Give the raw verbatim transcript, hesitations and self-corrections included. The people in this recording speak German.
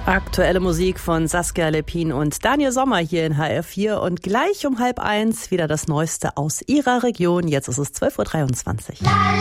Aktuelle Musik von Saskia Lepin und Daniel Sommer hier in H R vier und gleich um halb eins wieder das Neueste aus ihrer Region. Jetzt ist es zwölf Uhr dreiundzwanzig.